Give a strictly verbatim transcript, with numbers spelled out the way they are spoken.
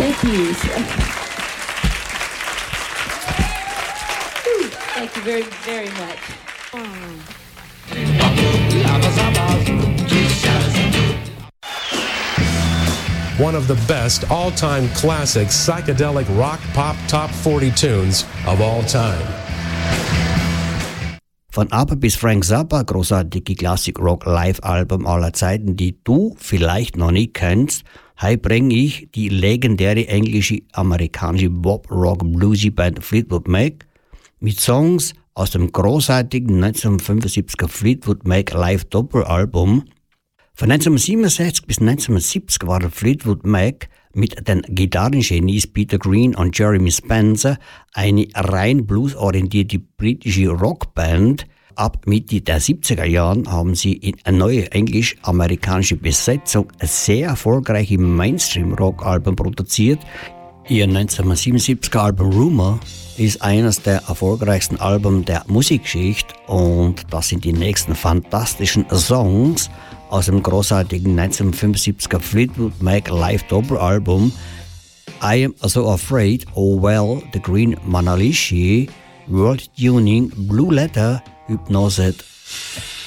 Thank you. Thank you very, very much. One of the best all-time classic psychedelic rock pop top forty tunes of all time. Von ABBA bis Frank Zappa, großartige Classic-Rock-Live-Album aller Zeiten, die du vielleicht noch nicht kennst. Hier bringe ich die legendäre englische-amerikanische Pop-Rock-Bluesy-Band Fleetwood Mac mit Songs aus dem großartigen neunzehnhundertfünfundsiebziger Fleetwood Mac Live-Doppelalbum. Von neunzehnhundertsiebenundsechzig bis neunzehnhundertsiebzig waren Fleetwood Mac mit den Gitarrengenies Peter Green und Jeremy Spencer eine rein bluesorientierte britische Rockband. Ab Mitte der siebziger Jahren haben sie in eine neue englisch-amerikanische Besetzung ein sehr erfolgreiches Mainstream-Rock-Album produziert. Ihr neunzehnhundertsiebenundsiebziger Album Rumor ist eines der erfolgreichsten Alben der Musikgeschichte und das sind die nächsten fantastischen Songs aus dem großartigen neunzehnhundertfünfundsiebziger Fleetwood Mac Live Doppelalbum I Am So Afraid, Oh Well, The Green Manalishi, World Tuning, Blue Letter, Hypnoset.